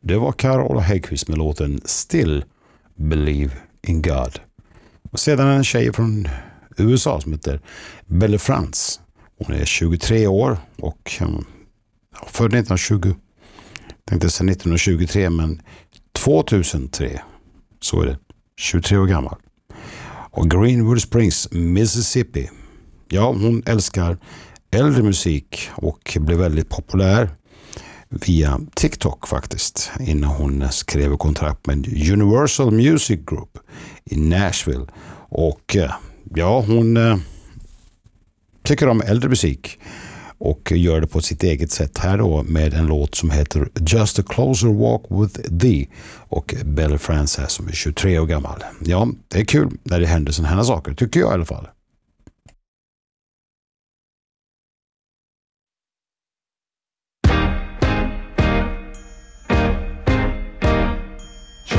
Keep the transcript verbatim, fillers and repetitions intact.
Det var Carola Häggkvist med låten Still Believe in God. Och sedan en tjej från U S A som heter Belle France. Hon är tjugotre år och ja, född nittonhundratjugo. Tänkte säga nittonhundratjugotre, men tvåtusentre så är det. tjugotre år gammal. Och Greenwood Springs, Mississippi. Ja, hon älskar äldre musik och blev väldigt populär via TikTok faktiskt, innan hon skrev kontrakt med Universal Music Group i Nashville. Och ja, hon eh, tycker om äldre musik och gör det på sitt eget sätt här då med en låt som heter Just a Closer Walk with Thee, och Belle France här som är tjugotre år gammal. Ja, det är kul när det händer sådana här saker, tycker jag i alla fall.